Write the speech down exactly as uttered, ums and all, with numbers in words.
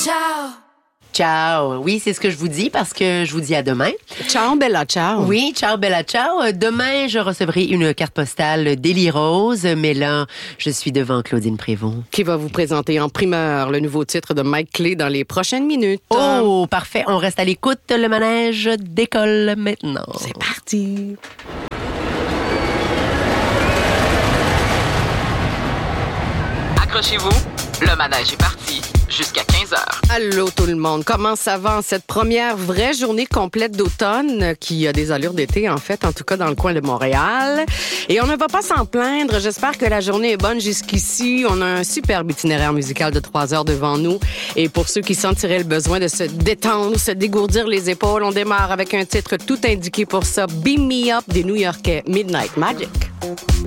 ciao. Ciao. Oui, c'est ce que je vous dis parce que je vous dis à demain. Ciao, Bella, ciao. Oui, ciao, Bella, ciao. Demain, je recevrai une carte postale d'Élie Rose, mais là, je suis devant Claudine Prévost. Qui va vous présenter en primeur le nouveau titre de Mike Clé dans les prochaines minutes. Oh, parfait. On reste à l'écoute. Le manège décolle maintenant. C'est parti. Accrochez-vous, le manège est parti jusqu'à quinze heures. Allô tout le monde, comment ça va en cette première vraie journée complète d'automne qui a des allures d'été en fait, en tout cas dans le coin de Montréal. Et on ne va pas s'en plaindre, j'espère que la journée est bonne jusqu'ici. On a un superbe itinéraire musical de trois heures devant nous. Et pour ceux qui sentiraient le besoin de se détendre, se dégourdir les épaules, on démarre avec un titre tout indiqué pour ça, Beam Me Up des New-Yorkais Midnight Magic.